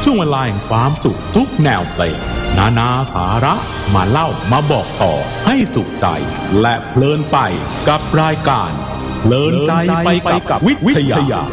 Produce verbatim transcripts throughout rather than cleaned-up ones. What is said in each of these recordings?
ช่วงเวลาแห่งความสุขทุกแนวเพลงนานาสาระมาเล่ามาบอกต่อให้สุขใจและเพลินไปกับรายการเพลินใจไปกับวิทยา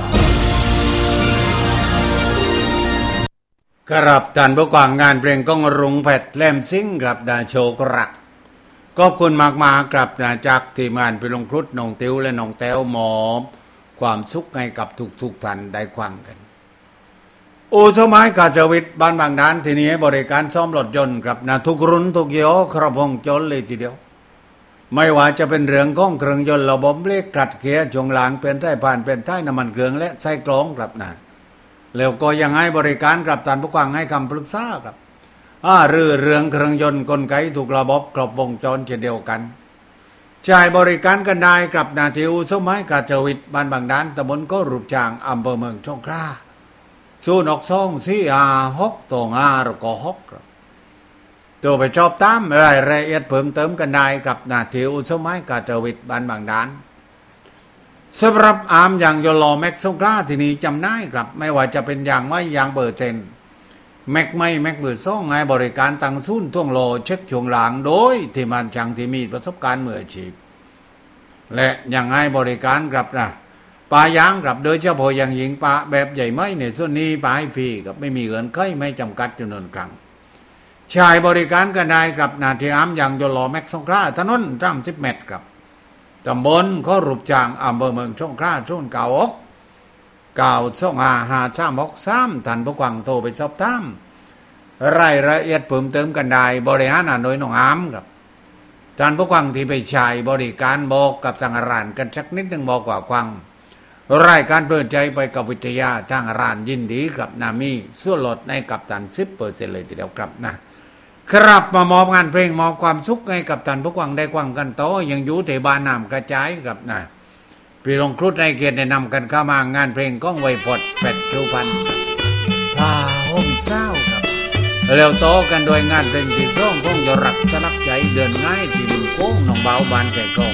ครับท่านผู้ฟังงานเพลงก้องรุงแพทแลมซิ่งครับดาโชกรักขอบคุณมากมาครับนะจากทีมงานพิลงครุฑน้องติวและน้องแต้วหมอบความสุขให้กับทุกๆท่านได้ฟังกันโอ้สมัยกาจวิทย์บ้านบางดานที่นี้บริการซ่อมรถยนต์ครับนะทุกรุ่นทุกยี่ห้อครบวงจรเลยทีเดียวไม่ว่าจะเป็นเรื่องของเครื่องยนต์ระบบเบรกขัดเกียร์ช่วงหลังเปลี่ยนท้ายผ่านเปลี่ยนท้ายน้ำมันเครื่องและไส้กรองครับนะแล้วก็ยังให้บริการกับท่านผู้ฟังให้คำปรึกษาครับอ่าเรื่องเรื่องเครื่องยนต์กลไกถูกระบบครบวงจรเช่นเดียวกันใช้บริการกันได้กับนาทิวสมัยกาจวิทย์บ้านบางดานตำบลก็รูปจางอำเภอเมืองสงขลาสู้นกซ่องสี่อาหกตัวงาแล้วก็หกตัวไปชอบตามรายละเอียดเพิ่มเติมกันได้กับนาทิวสมัยกาจวิทย์บ้านบางดานสำหรับอาร์มอย่างยลอแม็กสงขลาที่นี้จำได้ครับไม่ว่าจะเป็นอย่างไม่อย่างเบอร์เจนแม็กไม่แม็กเบอร์ซ่องให้บริการตั้งศูนย์ท่วงโลเช็คช่วงหลังโดยที่มันช่างที่มีประสบการณ์มืออาชีพและยังให้บริการครับนะปลายางครับโดยเฉพาะอย่างยิ่งปลาแบบใหญ่ไม่ในส่วนนี้ปลาให้ฟรีครับไม่มีเงินไขไม่จำกัดจำนวนครั้งใช้บริการกันได้ครับนาที่อาร์มอย่างยลอแม็กสงขลาถนนสามสิบเมตรครับตำบลเขารูปจางอำเภอเมืองสงขลาช่วงเก่าอกเก่าช่องหาหาสามอกสามท่านผู้ฟังโทรไปสอบถามรายละเอียดเพิ่มเติมกันได้บริหารโดยน้องอาร์มครับท่านผู้ฟังที่ไปใช้บริการบอกกับทางร้านกันสักนิดนึงบอกว่าฟังรายการเปิดใจไปกับวิทยาทางร้านยินดีกับนามีส่วนลดในกับท่าน สิบเปอร์เซ็นต์ เลยทีเดียวครับนะครับมามอบงานเพลงมอบความสุขให้กับท่านผู้ฟังได้ฟังกันต่อยังอยู่ที่บ้านน้ำกระจายครับนะพี่ลงครุฑในเกียรติแนะนำกันเข้ามางานเพลงก้องไวพดแปดชูพันพาห่มเศร้าครับแล้วต่อกันโดยงานเพลงที่สองก้องยรักสลักใจเดินง่ายที่ดินโค้งน้องเบาบานใจกอง